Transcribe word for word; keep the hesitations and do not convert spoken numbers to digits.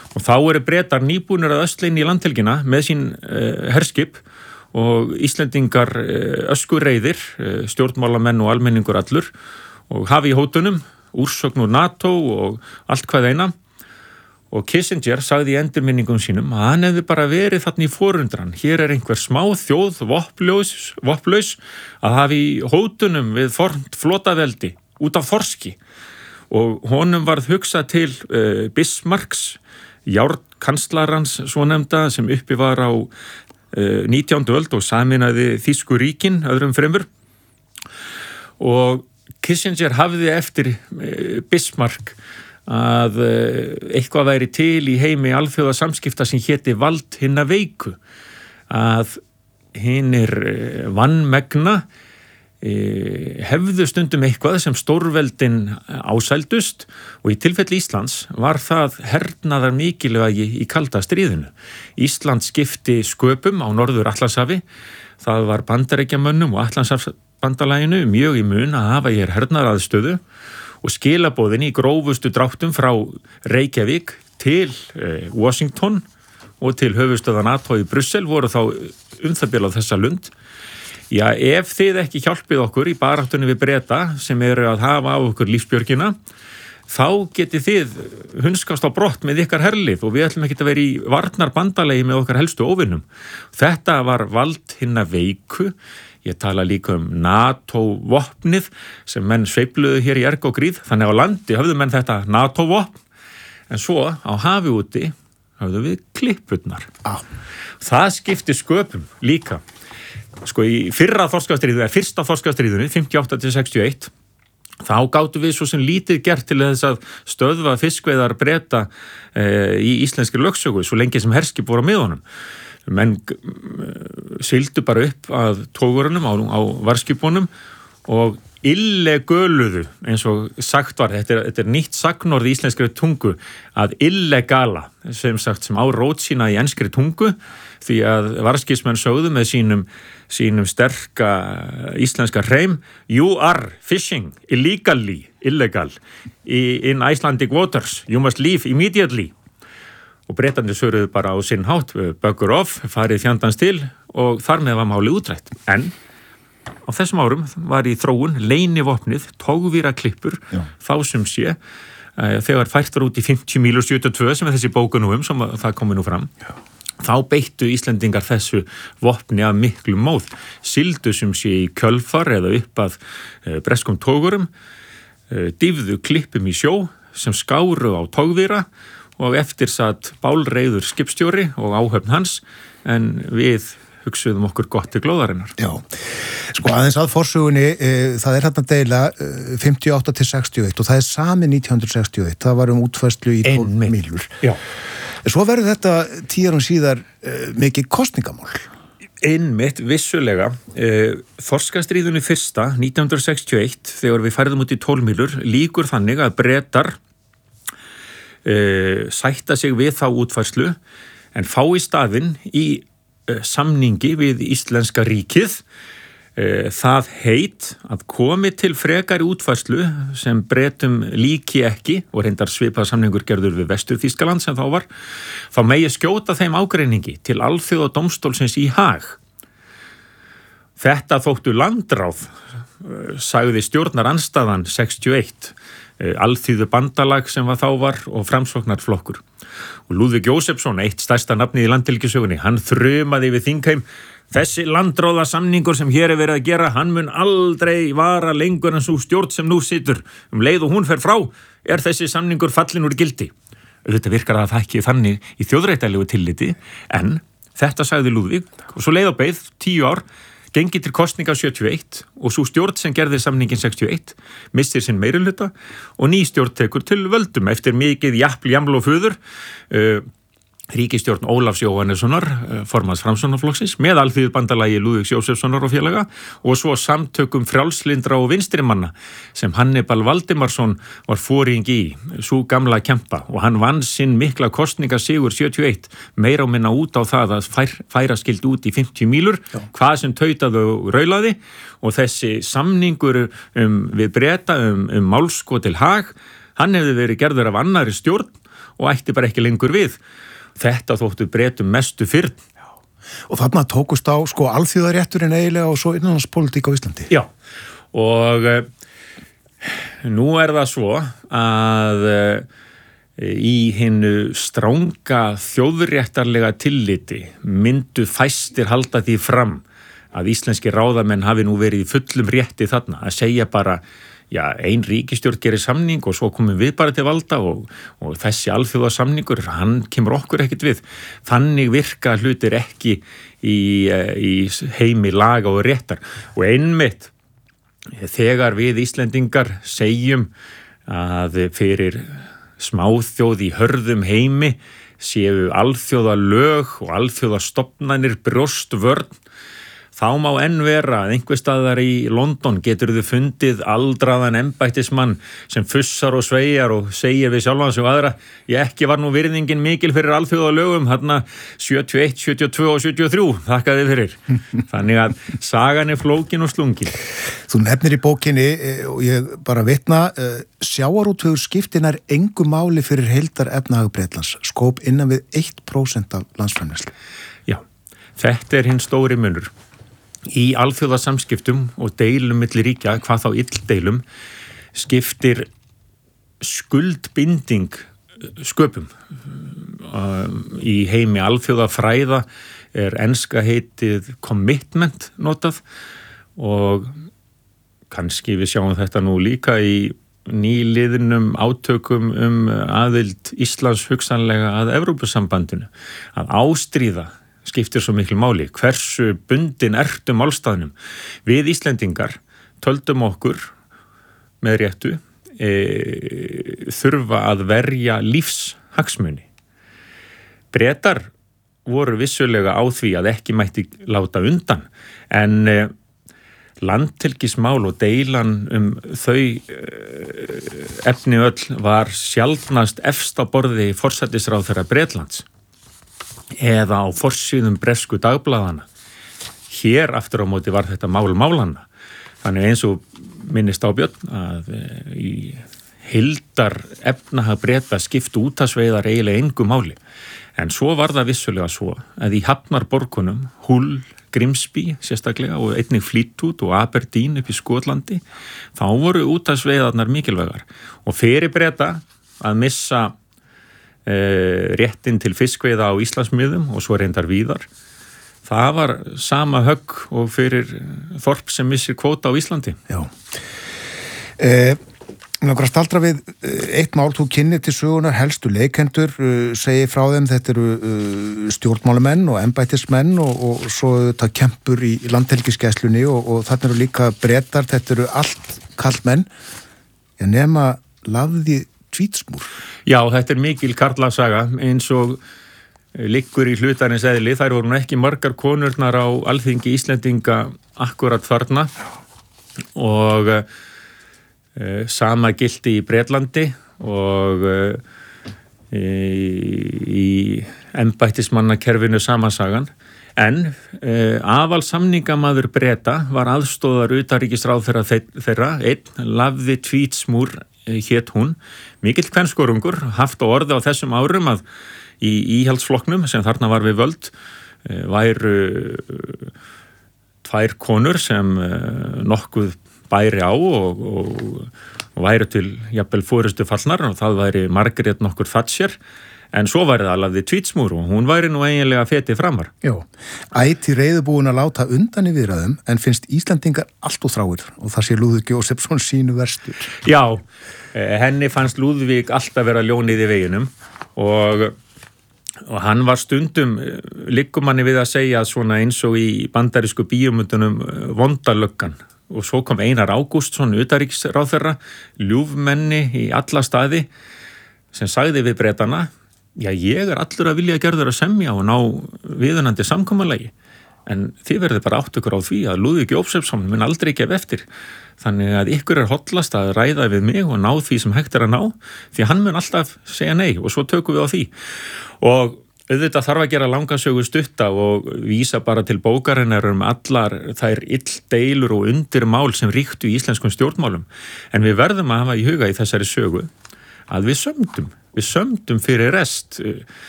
og þá eru Bretar nýbúnir að ösla inn í landhelgina með sín uh, herskip og Íslendingar uh, öskureiðir, uh, stjórnmálamenn og almenningur allur og hafi í hótunum, úrsögn úr NATO og allt hvað eina. Og Kissinger sagði í endurminningum sínum að hann hefði bara verið þarna í forundran. Hér er einhver smá þjóð, vopnlaus, vopnlaus að hafi í hótunum við fornt flotaveldi út af þorski. Og honum varð hugsað til uh, Bismarcks, járnkanslarans svonefnda sem uppi var á uh, nítjándu öld og sameinaði Þýsku ríkin öðrum fremur. Og Kissinger hafði eftir uh, Bismarck að eitthvað væri til í heimi alþjóða samskipta sem héti vald hinna veiku, að hinnir vanmegna hefðu stundum eitthvað sem stórveldin ásældust og í tilfelli Íslands var það hernaðar mikilvægi í kalda stríðinu. Ísland skipti sköpum á Norður Atlantshafi, það var Bandaríkjamönnum og Atlantshafsbandalaginu mjög í mun að hafa hér hernaðaraðstöðu og skilabóðin í grófustu dráttum frá Reykjavík til eh, Washington og til höfuðstöðvar NATO í Brussel voru þá um það bil á þessa lund. Já, ef þið ekki hjálpið okkur í baráttunni við Breta sem eru að hafa á okkur lífsbjörgina, þá getið þið hunskast á brott með ykkar herlið og við ætlum ekki að vera í varnarbandalagi með okkar helstu óvinnum. Þetta var vald hinna veiku. Ég tala líka um NATO-vopnið sem menn sveifluðu hér í erg og gríð. Þannig á landi höfðu menn þetta NATO-vopn, en svo á hafi úti höfðu við klippurnar. Ah. Það skipti sköpum líka. Sko í fyrra þorskastríðu, eða fyrsta þorskastríðunni, fimmtíu og átta til sextíu og eitt, þá gátu við svo sem lítið gert til þess að stöðva fiskveiðar Breta e, í íslenskri lögsögu, svo lengi sem herskip voru með honum. Menn sigldu bara upp að togurunum á, á varskipunum og illegöluðu, eins og sagt var, þetta er, þetta er nýtt sagnorð í íslenskri tungu, að illegala, sem sagt sem á rót sína í enskri tungu, því að varskipsmenn sögðu með sínum, sínum sterka íslenska hreim, you are fishing illegally, illegal, in Icelandic waters, you must leave immediately. Og Bretarnir svöruðu bara á sinn hátt, bugger off, farið fjandans til og þar með var málið útrætt. En á þessum árum var í þróun leynivopnið, togvíraklippur, þá sem sé, þegar fært var út í fimmtíu mílur sjötíu og tvö sem er þessi bóku nú um, sem það komi nú fram, þá beittu Íslendingar þessu vopni af miklu móð. Sildu sem sé í kjölfar eða upp að breskum togurum, dýfðu klippum í sjó sem skáru á togvíra og eftir satt bálreiður skipstjóri og áhöfn hans, en við hugsuðum okkur gott til glóðarinnar. Já, sko aðeins að forsögunni, e, það er hérna deila e, fimmtíu og átta til sextíu og eitt og það er sami nítján hundruð sextíu og eitt, það var um útfærslu í tólf mílur. Já. Svo verður þetta tíu árum síðar e, mikið kosningamál. Einmitt, vissulega. E, Þorskastríðunni fyrsta, nítján hundruð sextíu og eitt, þegar við færðum út í tólf mílur, líkur þannig að Bretar Uh, sætta sig við þá útfærslu en fá í staðinn í uh, samningi við Íslenska ríkið uh, það heit að komi til frekari útfærslu sem Bretum líki ekki og reyndar svipað samningur gerður við Vestur-Þýskaland sem þá var, þá megi skjóta þeim ágreiningi til alþjóða dómstólsins í Haag. Þetta þóttu landráð, uh, sagði stjórnarandstaðan sextíu og eitt, alþýðu bandalag sem var þá var og framsóknarflokkur. Og Lúðvík Jósefsson, eitt stærsta nafnið í landhelgisögunni, hann þrumaði við þingheim, þessi landráða samningur sem hér er verið að gera, hann mun aldrei vara lengur en svo stjórn sem nú situr. Um leið og hún fer frá, er þessi samningur fallin úr gildi. Þetta virkar að það ekki þannig í þjóðréttarlegu tilliti, en þetta sagði Lúðvík og svo leið á beið tíu ár, gengi til kosninga sjötíu og eitt og svo stjórn sem gerði samningin sextíu og eitt missir sinn meirihluta og ný stjórn tekur til völdum eftir mikið japl, jaml og fuður. Uh, ríkisstjórn Ólafs Jóhannessonar, formanns Framsóknarflokksins, með alþýðubandalagi Lúðvíks Jósefssonar og félaga og svo samtökum frjálslyndra og vinstrimanna sem Hannibal Valdimarsson var foringi í, sú gamla kempa og hann vann sinn mikla kosningasigur sjötíu og eitt, meira og minna út á það að fær, færa skild út í fimmtíu mílur, Já. Hvað sem tautaði og raulaði og þessi samningur um, við Breta um, um málsko til Haag, hann hefði verið gerður af annari stjórn og ætti bara ekki lengur við. Þetta þóttu Bretum mestu fyrn. Og þarna tókust á sko alþjóðarétturinn eiginlega og svo innanlandspólitík á Íslandi. Já, og uh, nú er það svo að uh, í hinnu stranga þjóðréttarlega tilliti myndu fæstir halda því fram að íslenski ráðamenn hafi nú verið í fullum rétti þarna að segja bara, já, ein ríkisstjórn gerir samning og svo komum við bara til valda og, og þessi alþjóðasamningur, hann kemur okkur ekkert við. Þannig virka hlutir ekki í, í heimi laga og réttar. Og einmitt, þegar við Íslendingar segjum að fyrir smáþjóð í hörðum heimi séu alþjóða lög og alþjóða stofnanir brjóstvörn, þá má enn vera að einhver staðar í London getur þið fundið aldraðan embættismann sem fussar og sveigjar og segir við sjálfan sig og aðra, ég ekki var nú virðingin mikil fyrir alþjóða lögum þarna sjötíu og eitt, sjötíu og tvö og sjötíu og þrjú, þakka þið fyrir. Þannig að sagan er flókin og slungin. Þú nefnir í bókinni og ég bara vitna, sjávarútvegur skiptinar engu máli fyrir heildar efnahag Bretlands, skóp innan við eitt prósent af landsframleiðslu. Já, þetta er hinn stóri munur. Í alþjóðasamskiptum og deilum milli ríkja, hvað þá illdeilum, skiptir skuldbinding sköpum. Í heimi alþjóðafræða er enska heitið commitment notað og kannski við sjáum þetta nú líka í nýliðnum átökum um aðild Íslands hugsanlega að Evrópusambandinu, að ástríða skiptir svo miklu máli. Hversu bundin ertu málstaðnum? Við Íslendingar töldum okkur með réttu e, þurfa að verja lífshagsmuni. Bretar voru vissulega á því að ekki mætti láta undan, en e, landhelgismál og deilan um þau e, efni öll var sjaldnast efst á borði forsætisráðherra Bretlands eða á forsíðum bresku dagblaðana. Hér aftur á móti var þetta mál málanna. Þannig eins og minnist á Björn að í heildar efnahag Breta skiptu útasveiðar eiginlega engu máli. En svo var það vissulega svo að í hafnarborgunum, Hull, Grimsby sérstaklega og einnig Fleetwood og Aberdeen upp í Skotlandi, þá voru útasveiðarnar mikilvægar. Og fyrir Breta að missa Uh, réttin til fiskveiða á Íslandsmiðum og svo reyndar víðar. Það var sama högg og fyrir þorp sem missir kvóta á Íslandi. Já. Eh, Nákvæmlega staldra við eitt mál, þú kynnir til sögunar helstu leikendur, uh, segi frá þeim, þetta eru uh, stjórnmálamenn og embættismenn og, og svo þetta kempur í landhelgisgæslunni og, og þarna eru líka Bretar, þetta eru allt kallmenn, ég nema lafði Tvítsmúr. Já, þetta er mikil karlasaga eins og liggur í hlutarins eðli. Þær voru nú ekki margar konurnar á alþingi Íslendinga akkurat þarna og e, sama gilti í Bretlandi og e, í embættismannakerfinu samasagan. En e, aðalsamningamaður Breta var aðstóðar utanríkisráðherra þeirra, einn Lafði Tvítsmúr hét hún, mikill kvenskorungur, haft á orði á þessum árum að í íhaldsflokknum sem þarna var við völd væru tvær konur sem nokkuð bæri á og, og, og væru til jafnvel forystu fallnar og það væri Margaret nokkur Thatcher. En svo væri það Lafði Tvítsmúr og hún væri nú eiginlega fetið framar. Já, ætti reiðubúin að láta undan í viðræðum en finnst Íslandingar allt og þráir og það sé Lúðvík Jósefsson sínu verstur. Já, henni fannst Lúðvík alltaf vera ljónið í veginum og, og hann var stundum, liggum manni við að segja svona eins og í bandarísku bíómyndunum Vondalöggan og svo kom Einar Ágústsson, utanríkisráðherra, ljúfmenni í alla staði sem sagði við Bretana, já, ég er allur að vilja gerður að semja og ná viðunandi samkomulagi. En þið verður bara átt ykkur á því að Lúðvík Jósefsson mun aldrei gefa eftir. Þannig að ykkur er hollast að ræða við mig og ná því sem hægt er að ná, því hann mun alltaf segja nei og svo tökum við á því. Og auðvitað þarf að gera langasögu stutta og vísa bara til bókarinnar um allar þær illdeilur og undirmál sem ríktu í íslenskum stjórnmálum. En við verðum að hafa í huga í þessari sögu að við sömdum við sömdum fyrir rest